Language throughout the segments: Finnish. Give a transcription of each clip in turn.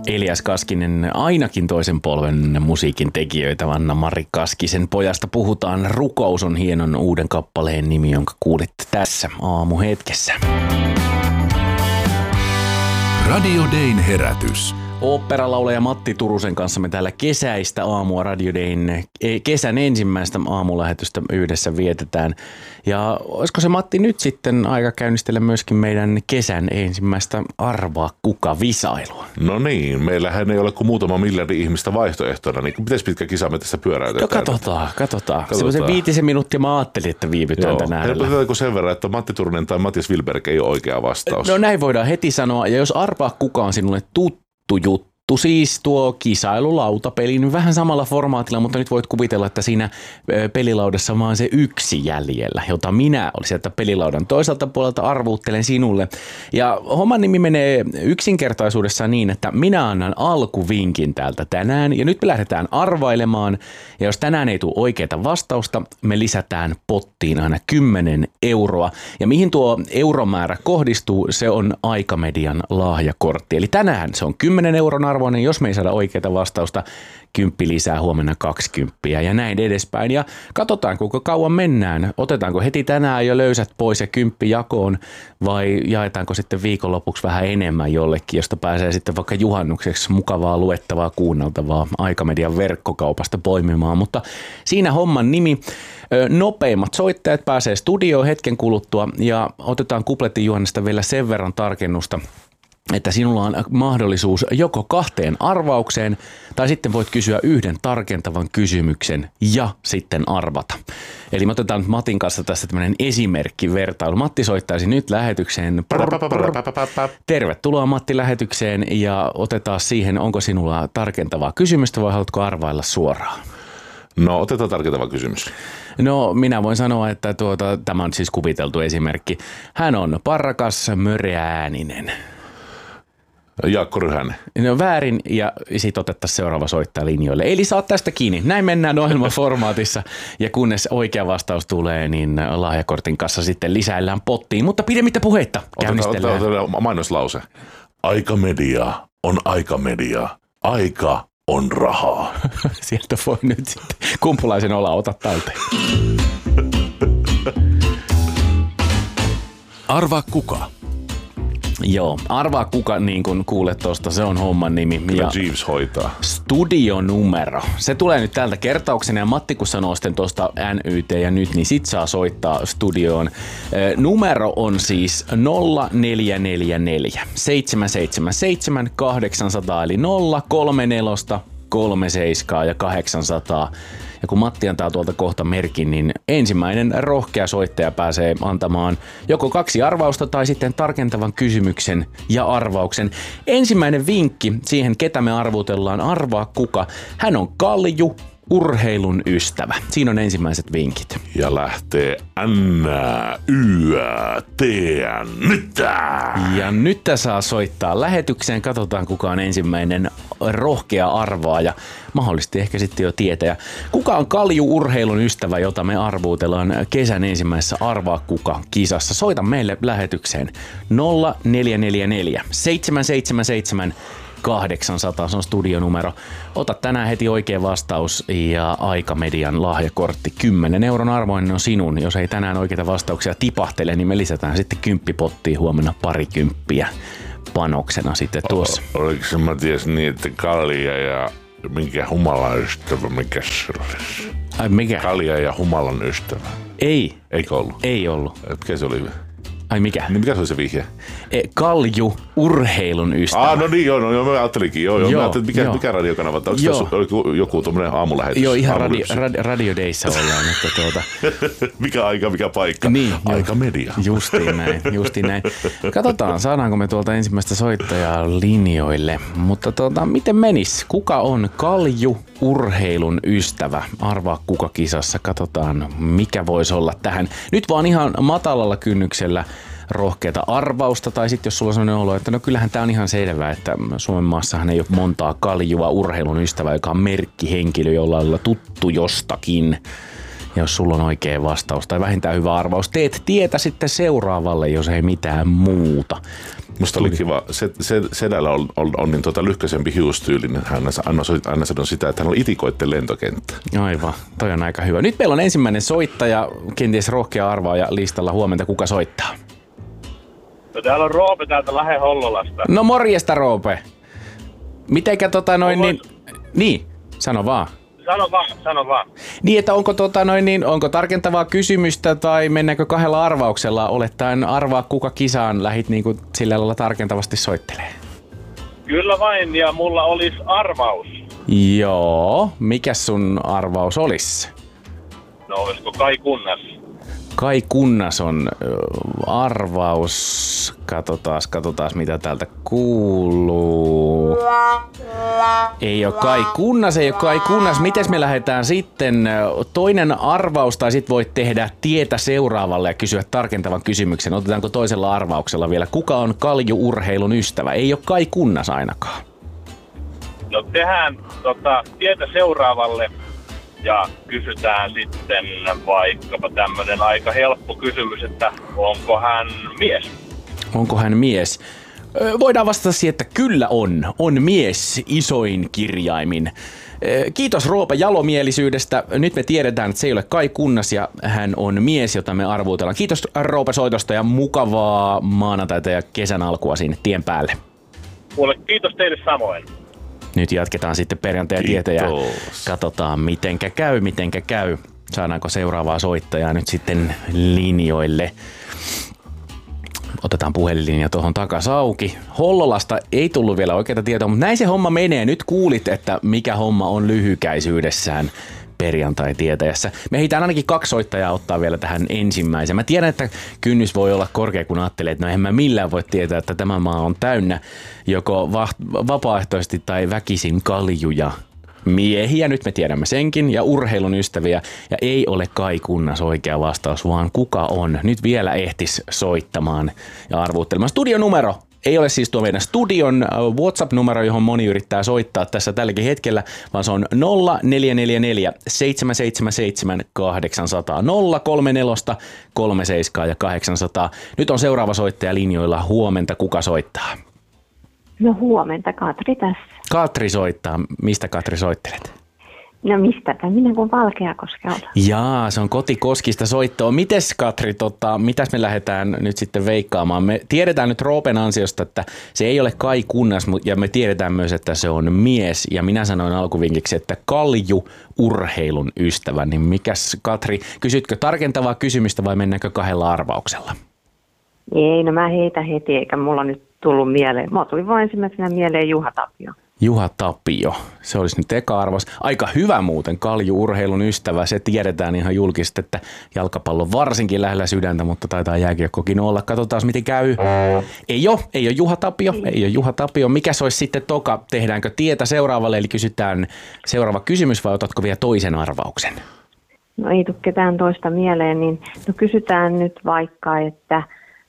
Elias Kaskinen, ainakin toisen polven musiikin tekijöitä, Anna-Mari Kaskisen pojasta puhutaan. Rukous on hienon uuden kappaleen nimi, jonka kuulitte tässä aamuhetkessä. Radio Dayn herätys. Oopperalaulaja Matti Turusen kanssa me täällä kesäistä aamua Radio Dayn kesän ensimmäistä aamulähetystä yhdessä vietetään. Ja olisiko se Matti nyt sitten aika käynnistellä myöskin meidän kesän ensimmäistä Arvaa kuka -visailua? No niin, meillähän ei ole kuin muutama miljardi ihmistä vaihtoehtona, niin miten pitkä kisa me tässä pyöräytetään? No katsotaan. Semmoisen 5 minuuttia mä ajattelin, että viivytään tänään. Helpotetäänkö sen verran, että Matti Turunen tai Matias Wilberg ei ole oikea vastaus? No näin voidaan heti sanoa, ja jos Arvaa kuka on sinulle tuttu juttu, siis tuo kisailulautapeli, niin vähän samalla formaatilla, mutta nyt voit kuvitella, että siinä pelilaudassa on vaan se yksi jäljellä, jota minä olisin, että pelilaudan toiselta puolelta arvuuttelen sinulle. Ja homman nimi menee yksinkertaisuudessaan niin, että minä annan alkuvinkin täältä tänään, ja nyt me lähdetään arvailemaan, ja jos tänään ei tule oikeaa vastausta, me lisätään pottiin aina 10 euroa. Ja mihin tuo euromäärä kohdistuu, se on Aikamedian lahjakortti. Eli tänään se on 10 euron arvoinen, jos me ei saada oikeaa vastausta, 10 lisää, huomenna 20 ja näin edespäin. Ja katsotaan, kuinka kauan mennään. Otetaanko heti tänään jo löysät pois ja 10 jakoon vai jaetaanko sitten viikonlopuksi vähän enemmän jollekin, josta pääsee sitten vaikka juhannukseksi mukavaa luettavaa, kuunneltavaa Aikamedian verkkokaupasta poimimaan. Mutta siinä homman nimi. Nopeimmat soittajat pääsee studioon hetken kuluttua ja otetaan kupletin Juhannesta vielä sen verran tarkennusta, että sinulla on mahdollisuus joko 2 arvaukseen tai sitten voit kysyä 1 tarkentavan kysymyksen ja sitten arvata. Eli me otetaan Matin kanssa tässä tämmöinen esimerkkivertailu. Matti soittaisi nyt lähetykseen. Tervetuloa Matti lähetykseen ja otetaan siihen, onko sinulla tarkentavaa kysymystä vai haluatko arvailla suoraan? No otetaan tarkentava kysymys. No minä voin sanoa, että tämä on siis kuviteltu esimerkki. Hän on parrakas, möreääninen. Jaakko Ryhänen. No väärin ja sitten otettaisiin seuraava soittaja linjoille. Eli saat tästä kiinni. Näin mennään ohjelmaformaatissa ja kunnes oikea vastaus tulee, niin lahjakortin kanssa sitten lisäillään pottiin. Mutta pidemmittä puheitta käynnistellään. Otetaan mainoslause. Aikamedia on Aikamedia. Aika on rahaa. Sieltä voi nyt sitten Kumpulaisen olla, ota talteen. Arvaa kuka. Joo, arvaa kuka, niin kuin kuulet tuosta, se on homman nimi. Kyllä ja Jeeves hoitaa. Studionumero. Se tulee nyt täältä kertauksena ja Matti kun sanoo sitten tuosta NYT ja nyt, niin sit saa soittaa studioon. Numero on siis 0444 777 800 eli 034 37 ja 800. Ja kun Matti antaa tuolta kohta merkin, niin ensimmäinen rohkea soittaja pääsee antamaan joko 2 arvausta tai sitten tarkentavan kysymyksen ja arvauksen. Ensimmäinen vinkki siihen, ketä me arvutellaan, arvaa kuka. Hän on Kalju, urheilun ystävä. Siinä on ensimmäiset vinkit. Ja lähtee nyt. Ja nyt saa soittaa lähetykseen. Katsotaan, kuka on ensimmäinen rohkea arvaaja. Mahdollisesti ehkä sitten jo tietäjä. Kuka on Kalju urheilun ystävä, jota me arvuutellaan kesän ensimmäisessä Arvaa kuka -kisassa? Soita meille lähetykseen 0444 777 800, se on studionumero. Ota tänään heti oikea vastaus ja Aikamedian lahjakortti. 10 euron arvoinen on sinun. Jos ei tänään oikeita vastauksia tipahtele, niin me lisätään sitten 10 pottiin, huomenna 20 panoksena sitten tuossa. Oliko se Matias niin, että Kalja ja mikä humalan ystävä, mikä se olisi? Ai mikä? Kalja ja humalan ystävä. Ei. Eikö ollut? Ei ollut. Mikä se oli? Ai mikä? Niin mikä se oli se vihje? Kalju, urheilun ystävä. No niin, joo, mä ajattelinkin. Joo. Mä ajattelin, että mikä radiokanava? Onko tässä joku tuommoinen aamulähetys? Joo, ihan Radio Dayssä ollaan. Että mikä aika, mikä paikka? Niin, Aikamedia. Justiin näin. Katsotaan, saadaanko me tuolta ensimmäistä soittajaa linjoille. Mutta miten menis? Kuka on Kalju, urheilun ystävä? Arvaa kuka -kisassa. Katsotaan, mikä voisi olla tähän. Nyt vaan ihan matalalla kynnyksellä rohkeata arvausta, tai sitten jos sulla on sellainen olo, että no kyllähän tämä on ihan selvää, että Suomen maassahan ei ole montaa Kaljua urheilun ystävää, joka on merkkihenkilö, jolla on tuttu jostakin. Ja jos sulla on oikea vastaus tai vähintään hyvä arvaus, teet tietä sitten seuraavalle, jos ei mitään muuta. Musta oli kiva, sedällä on niin lyhkäisempi hiustyyli, niin hän aina sanoi sitä, että hän oli itikoitten lentokenttä. Aivan, toi on aika hyvä. Nyt meillä on ensimmäinen soittaja, kenties rohkea arvaaja listalla. Huomenta, kuka soittaa? No täällä on Roope täältä Lähe-Hollolasta. No morjesta Roope. Mitenkä Niin, sano vaan. Sano vaan. Niin, että onko tarkentavaa kysymystä tai mennäänkö kahdella arvauksella? Olettaen arvaa kuka kisaan lähit niin kuin sillä lailla tarkentavasti soittelee. Kyllä vain, ja mulla olisi arvaus. Joo, mikä sun arvaus olisi? No olisiko Kai Kunnas? Kai Kunnas on arvaus. Katsotaas mitä täältä kuuluu. Ei ole Kai Kunnas. Mites me lähdetään sitten? Toinen arvaus, tai sit voit tehdä tietä seuraavalle ja kysyä tarkentavan kysymyksen. Otetaanko toisella arvauksella vielä? Kuka on kalju-urheilun ystävä? Ei ole Kai Kunnas ainakaan. No tehdään tietä seuraavalle. Ja kysytään sitten vaikkapa tämmönen aika helppo kysymys, että onko hän mies? Onko hän mies? Voidaan vastata siihen, että kyllä on. On mies isoin kirjaimin. Kiitos Roope jalomielisyydestä. Nyt me tiedetään, että se ei ole Kai Kunnas ja hän on mies, jota me arvuutellaan. Kiitos Roope soitosta ja mukavaa maanantaita ja kesän alkua sinne tien päälle. Kuule, kiitos teille samoin. Nyt jatketaan sitten perjantai tietä ja katsotaan mitenkä käy. Saadaanko seuraavaa soittajaa nyt sitten linjoille. Otetaan puhelinlinja tuohon takas auki. Hollolasta ei tullut vielä oikeita tietoa, mutta näin se homma menee. Nyt kuulit, että mikä homma on lyhykäisyydessään perjantai-tietäjässä. Me heitään ainakin 2 soittajaa ottaa vielä tähän ensimmäiseen. Mä tiedän, että kynnys voi olla korkea, kun ajattelee, että no en mä millään voi tietää, että tämä maa on täynnä joko vapaaehtoisesti tai väkisin kaljuja miehiä, nyt me tiedämme senkin, ja urheilun ystäviä, ja ei ole Kai Kunnas oikea vastaus, vaan kuka on. Nyt vielä ehtis soittamaan ja arvuuttelemaan. Studionumero ei ole siis tuo meidän studion WhatsApp-numero, johon moni yrittää soittaa tässä tälläkin hetkellä, vaan se on 0444 777 800 034 37 ja 800. Nyt on seuraava soittaja linjoilla. Huomenta, kuka soittaa? No huomenta, Katri tässä. Katri soittaa. Mistä Katri soittelet? No mistäpä, minä kuin Valkeakoskelta. Jaa, se on Kotikoskista soittoa. Mites Katri, mitäs me lähdetään nyt sitten veikkaamaan? Me tiedetään nyt Roopen ansiosta, että se ei ole Kai Kunnas, ja me tiedetään myös, että se on mies. Ja minä sanoin alkuvinkiksi, että kalju urheilun ystävä. Niin mikäs Katri, kysytkö tarkentavaa kysymystä vai mennäänkö 2 arvauksella? Ei, no mä heitä heti, eikä mulla nyt tullut mieleen. Mulla tuli vain ensimmäisenä mieleen Juha Tapio. Juha Tapio, se olisi nyt eka arvaus. Aika hyvä muuten, kalju-urheilun ystävä. Se tiedetään ihan julkisesti, että jalkapallo varsinkin lähellä sydäntä, mutta taitaa jääkiekkokin olla. Katsotaan, miten käy. Ei ole Juha Tapio. Mikä se olisi sitten toka? Tehdäänkö tietä seuraavalle, eli kysytään seuraava kysymys vai otatko vielä toisen arvauksen? No ei tule ketään toista mieleen, niin no kysytään nyt vaikka, että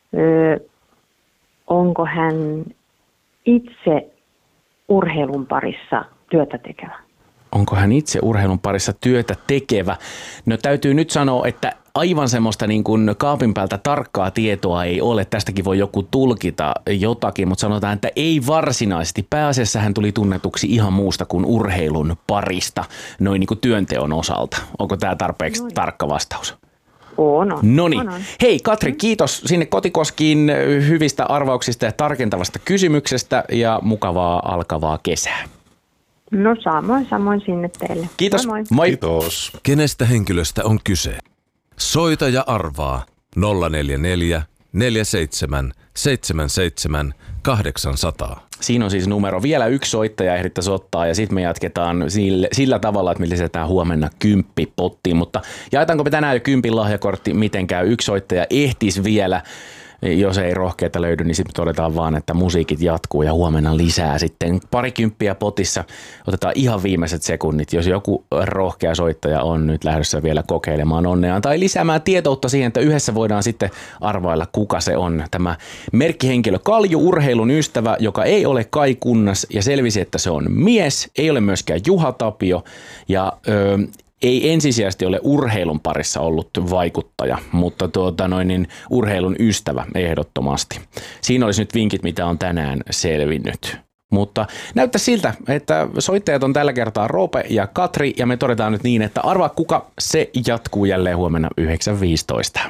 onko hän itse urheilun parissa työtä tekevä? Onko hän itse urheilun parissa työtä tekevä? No täytyy nyt sanoa, että aivan semmoista niin kuin kaapin päältä tarkkaa tietoa ei ole. Tästäkin voi joku tulkita jotakin, mutta sanotaan, että ei varsinaisesti. Pääasiassa hän tuli tunnetuksi ihan muusta kuin urheilun parista, noin niin kuin työnteon osalta. Onko tämä tarpeeksi tarkka vastaus? On. Noniin. Hei Katri, kiitos sinne Kotikoskiin hyvistä arvauksista ja tarkentavasta kysymyksestä ja mukavaa alkavaa kesää. No samoin sinne teille. Kiitos. Moi. Kiitos. Kenestä henkilöstä on kyse? Soita ja arvaa 044 47 77 800. Siinä on siis numero. Vielä 1 soittaja ehdittäisi ottaa ja sitten me jatketaan sillä tavalla, että me lisätään huomenna 10 pottiin. Mutta jaetaanko me tänään jo 10 lahjakortti, miten käy? 1 soittaja ehtisi vielä. Jos ei rohkeita löydy, niin sitten todetaan vaan, että musiikit jatkuu ja huomenna lisää sitten 20 potissa. Otetaan ihan viimeiset sekunnit, jos joku rohkea soittaja on nyt lähdössä vielä kokeilemaan onneaan tai lisäämään tietoutta siihen, että yhdessä voidaan sitten arvailla, kuka se on. Tämä merkkihenkilö kalju-urheilun ystävä, joka ei ole Kai Kunnas ja selvisi, että se on mies, ei ole myöskään Juha Tapio ja ei ensisijaisesti ole urheilun parissa ollut vaikuttaja, mutta urheilun ystävä ehdottomasti. Siinä olisi nyt vinkit, mitä on tänään selvinnyt. Mutta näyttää siltä, että soittajat on tällä kertaa Roope ja Katri, ja me todetaan nyt niin, että arvaa kuka, se jatkuu jälleen huomenna 9.15.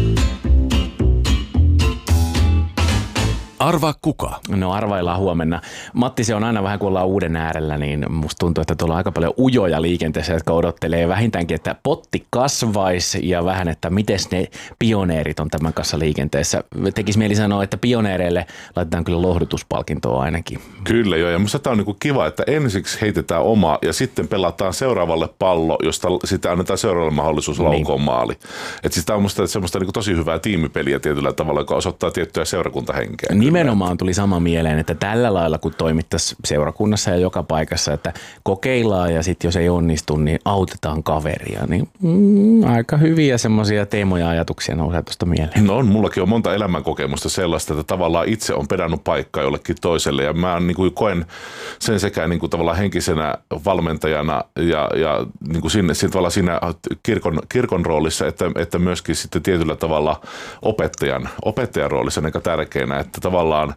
Arvaa kuka? No arvaillaan huomenna. Matti, se on aina vähän kun ollaan uuden äärellä, niin musta tuntuu, että tuolla on aika paljon ujoja liikenteessä, jotka odottelee vähintäänkin, että potti kasvaisi ja vähän, että miten ne pioneerit on tämän kanssa liikenteessä. Tekisi mieli sanoa, että pioneereille laitetaan kyllä lohdutuspalkintoa ainakin. Kyllä joo, ja musta tämä on niinku kiva, että ensiksi heitetään oma ja sitten pelataan seuraavalle pallo, josta sitten annetaan seuraavalle mahdollisuus laukoon maali. Että siis tämä on musta semmoista niinku tosi hyvää tiimipeliä tietyllä tavalla, joka osoittaa tiettyä seurakuntahenkeä. Nimenomaan tuli sama mieleen, että tällä lailla kun toimittaisiin seurakunnassa ja joka paikassa, että kokeillaan ja sitten jos ei onnistu, niin autetaan kaveria. Niin, aika hyviä semmoisia teemoja ja ajatuksia nousee tuosta mieleen. No mullakin on monta elämänkokemusta sellaista, että tavallaan itse on pedannut paikkaa jollekin toiselle ja mä niin koen sen sekä niin kuin tavallaan henkisenä valmentajana ja niin kuin siinä kirkon roolissa, että myöskin sitten tietyllä tavalla opettajan roolissa aika tärkeänä, että tavallaan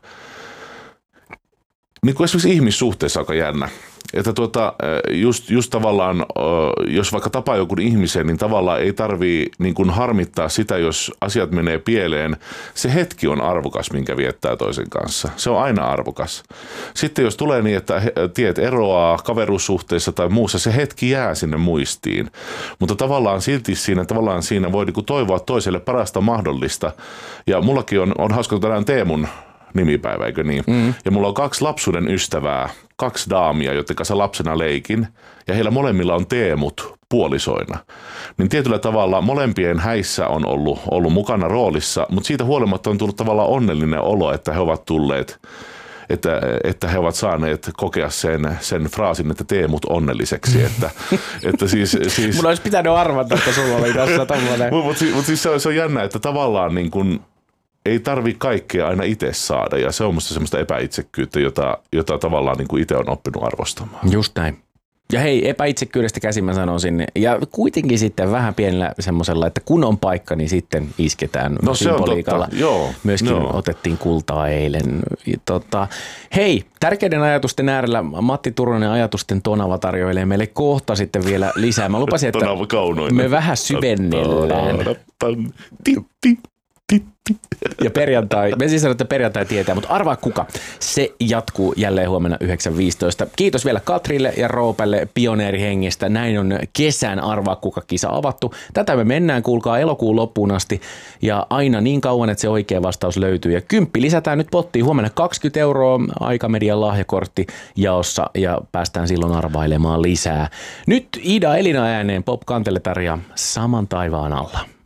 niin kuin esimerkiksi ihmissuhteessa aika jännä. Että just tavallaan, jos vaikka tapaa jonkun ihmisen, niin tavallaan ei tarvii niin kuin harmittaa sitä, jos asiat menee pieleen. Se hetki on arvokas, minkä viettää toisen kanssa. Se on aina arvokas. Sitten jos tulee niin, että tiet eroaa kaveruussuhteessa tai muussa, se hetki jää sinne muistiin. Mutta tavallaan silti siinä voi niin kuin toivoa toiselle parasta mahdollista. Ja mullakin on hauska tänään Teemun nimipäivä, eikö niin? Ja mulla on 2 lapsuuden ystävää, 2 daamia, joiden kanssa lapsena leikin, ja heillä molemmilla on Teemut puolisoina. Niin tietyllä tavalla molempien häissä on ollut mukana roolissa, mutta siitä huolimatta on tullut tavallaan onnellinen olo, että he ovat tulleet, että he ovat saaneet kokea sen fraasin, että tee mut onnelliseksi. Että siis mun olisi pitänyt arvata, että sulla oli tässä tommoinen. Mutta siis se on jännä, että tavallaan niin kuin ei tarvitse kaikkea aina itse saada, ja se on musta semmoista epäitsekkyyttä, jota tavallaan niin kuin itse on oppinut arvostamaan. Just näin. Ja hei, epäitsekkyydestä käsin mä sanoisin, ja kuitenkin sitten vähän pienellä semmoisella, että kun on paikka, niin sitten isketään symboliikalla. Joo, myöskin otettiin kultaa eilen. Hei, tärkeiden ajatusten äärellä Matti Turunen ajatusten tonava tarjoilee meille kohta sitten vielä lisää. Mä lupasin, että me vähän syvennellään. Ja perjantai, me siis sanoin, että perjantai tietää, mutta arvaa kuka. Se jatkuu jälleen huomenna 9.15. Kiitos vielä Katrille ja Roopelle pioneerihengestä. Näin on kesän arvaa kuka -kisa avattu. Tätä me mennään, kuulkaa, elokuun loppuun asti. Ja aina niin kauan, että se oikea vastaus löytyy. Ja 10 lisätään nyt pottiin. Huomenna 20 € Aikamedian lahjakortti jaossa ja päästään silloin arvailemaan lisää. Nyt Ida Elina ääneen Pop Kantele tarjoaa Saman taivaan alla.